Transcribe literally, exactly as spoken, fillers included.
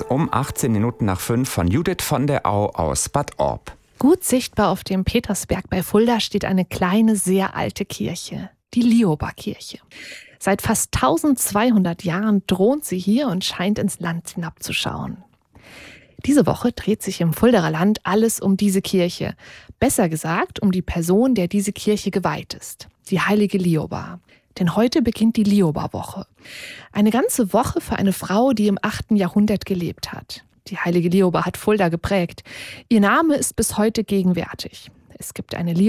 um achtzehn Minuten nach fünf von Judith von der Au aus Bad Orb. Gut sichtbar auf dem Petersberg bei Fulda steht eine kleine, sehr alte Kirche, die Lioba-Kirche. Seit fast tausendzweihundert Jahren thront sie hier und scheint ins Land hinabzuschauen. Diese Woche dreht sich im Fuldaer Land alles um diese Kirche. Besser gesagt, um die Person, der diese Kirche geweiht ist, die heilige Lioba. Denn heute beginnt die Lioba-Woche. Eine ganze Woche für eine Frau, die im achten Jahrhundert gelebt hat. Die heilige Lioba hat Fulda geprägt. Ihr Name ist bis heute gegenwärtig. Es gibt eine